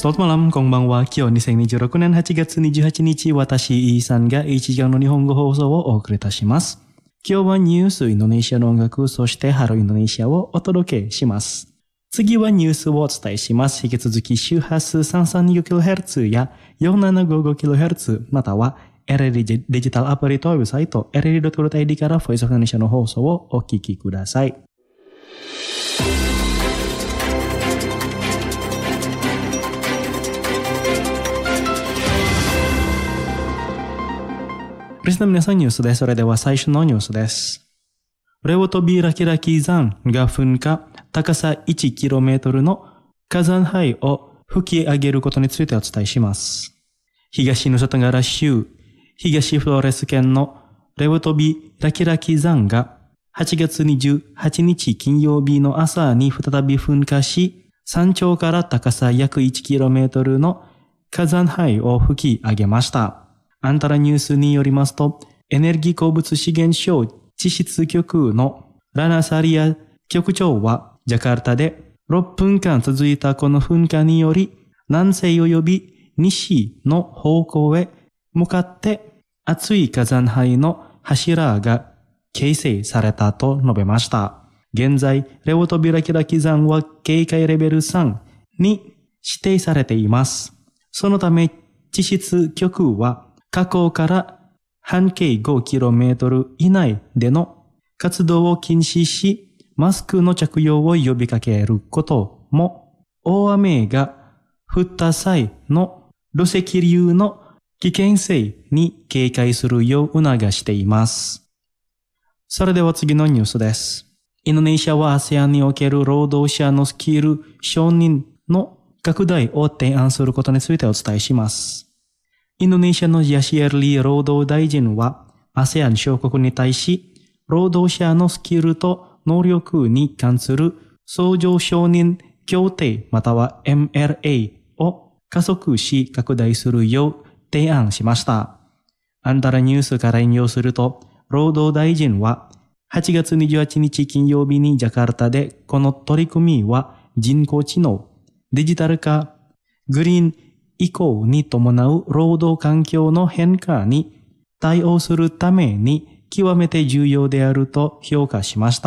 Selamat malam, konbanwa. Kyo 2026年8月28日、私、イーさんが1時間の日本語放送をお送りいたします。今日はニュース、インドネシアの音楽、そしてハローインドネシアをお届けします。次はニュースをお伝えします。引き続き周波数 332kHz や 4755kHz または LLD デジタルアプリとウェブサイト LLD.ID から Voice of Indonesia の放送をお聞きください。リスナーの皆さんニュースです。それでは最初のニュースです。レオトビラキラキ山が噴火、高さ 1km の火山灰を吹き上げることについてお伝えします。東ヌサタガラ州、東フロレス県のレオトビラキラキ山が8月28日金曜日の朝に再び噴火し、山頂から高さ約 1km の火山灰を吹き上げました。アンタラニュースによりますと、エネルギー鉱物資源省地質局のラナサリア局長は、ジャカルタで6分間続いたこの噴火により、南西及び西の方向へ向かって熱い火山灰の柱が形成されたと述べました。現在、レオトビラキラキ山は警戒レベル3に指定されています。そのため、地質局は火口から半径 5km 以内での活動を禁止し、マスクの着用を呼びかけることも、大雨が降った際の土石流の危険性に警戒するよう促しています。それでは次のニュースです。インドネシアは ASEAN における労働者のスキル承認の拡大を提案することについてお伝えします。インドネシアのヤシエルリ労働大臣は ASEAN 諸国に対し、労働者のスキルと能力に関する相乗承認協定または MLA を加速し拡大するよう提案しました。アンタラニュースから引用すると、労働大臣は8月28日金曜日にジャカルタでこの取り組みは人工知能、デジタル化、グリーン移行に伴う労働環境の変化に対応するために極めて重要であると評価しました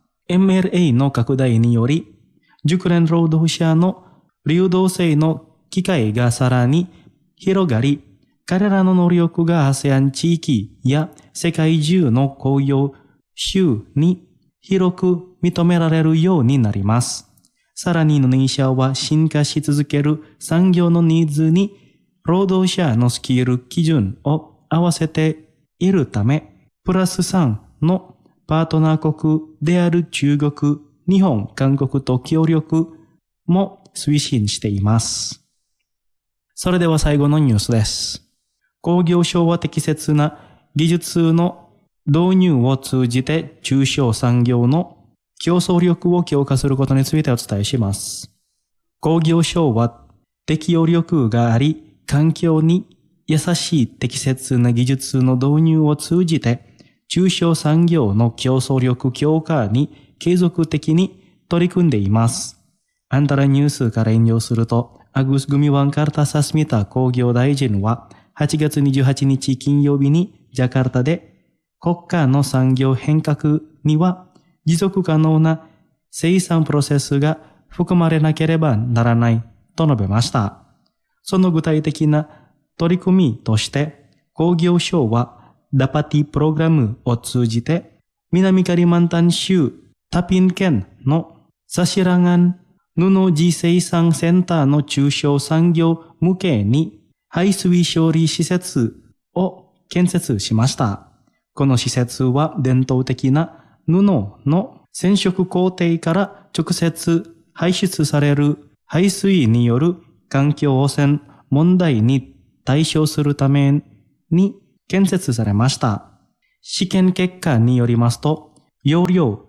。MLA の拡大により、熟練労働者の流動性の機会がさらに広がり、彼らの能力が ASEAN 地域や世界中の工業州に広く認められるようになります。さらにインドネシアは進化し続ける産業のニーズに労働者のスキル基準を合わせているため、プラス3のパートナー国である中国、日本、韓国と協力も推進しています。それでは最後のニュースです。工業省は適切な技術の導入を通じて中小産業の競争力を強化することについてお伝えします。工業省は適応力があり、環境に優しい適切な技術の導入を通じて中小産業の競争力強化に継続的に取り組んでいます。アンタラニュースから引用すると、アグス・グミワンカルタ・サスミタ工業大臣は8月28日金曜日にジャカルタで国家の産業変革には持続可能な生産プロセスが含まれなければならないと述べました。その具体的な取り組みとして工業省はダパティプログラムを通じて南カリマンタン州タピン県のサシラガン布地生産センターの中小産業向けに排水処理施設を建設しました。この施設は伝統的な布の染色工程から直接排出される排水による環境汚染問題に対処するために建設されました。試験結果によりますと、容量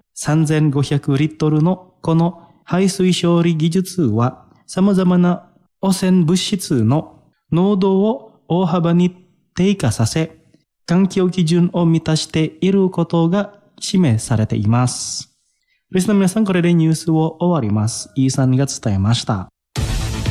3500リットルのこの排水処理技術は様々な汚染物質の濃度を大幅に低下させ、環境基準を満たしていることが示されています。リスナーの皆さん、これでニュースを終わります。イーさんが伝えました。